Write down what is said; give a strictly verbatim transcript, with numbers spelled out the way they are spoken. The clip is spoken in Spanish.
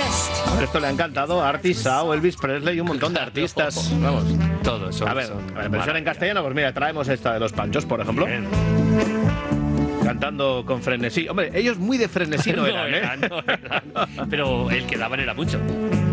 A ver, esto le ha encantado a Artie Shaw, Elvis Presley y un montón de artistas. Vamos. Todos son. A ver, son a ver, versión en castellano, pues mira, traemos esta de los Panchos, por ejemplo. Bien. Cantando con frenesí. Hombre, ellos muy de frenesí no eran, ¿eh? No eran, no eran. Pero el que daban era mucho.